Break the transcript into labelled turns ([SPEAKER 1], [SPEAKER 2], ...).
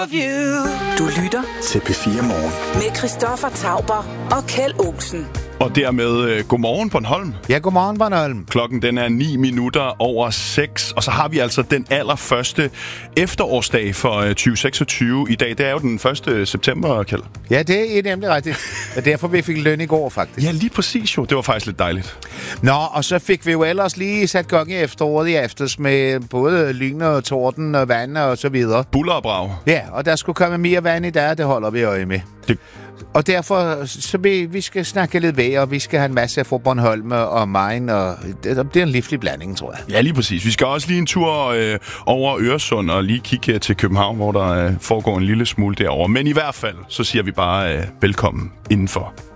[SPEAKER 1] Du lytter
[SPEAKER 2] til P4 Morgen
[SPEAKER 1] med Christoffer Tauber og Kjeld Olsen.
[SPEAKER 3] Og dermed godmorgen Bornholm.
[SPEAKER 4] Ja, godmorgen Bornholm.
[SPEAKER 3] Klokken den er 6:09, og så har vi altså den allerførste efterårsdag for 2026 i dag. Det er jo den 1. september, Kjeld.
[SPEAKER 4] Ja, det er nemlig rigtigt. Og derfor vi fik løn i går, faktisk.
[SPEAKER 3] Ja, lige præcis jo. Det var faktisk lidt dejligt.
[SPEAKER 4] Nå, og så fik vi jo ellers lige sat gang i efteråret i aftes med både lyn og torden og vand og så videre.
[SPEAKER 3] Buller og brag.
[SPEAKER 4] Ja, og der skulle komme mere vand i dag, det holder vi øje med. Og derfor, så vi skal snakke lidt ved, og vi skal have en masse fra Bornholm og Main, og det er en livlig blanding, tror jeg.
[SPEAKER 3] Ja, lige præcis. Vi skal også lige en tur over Øresund og lige kigge til København, hvor der foregår en lille smule derovre. Men i hvert fald, så siger vi bare velkommen indenfor.